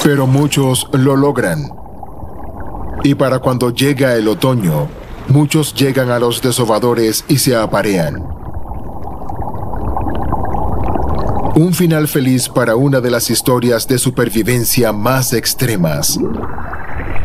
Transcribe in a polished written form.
Pero muchos lo logran. Y para cuando llega el otoño, muchos llegan a los desovadores y se aparean. Un final feliz para una de las historias de supervivencia más extremas.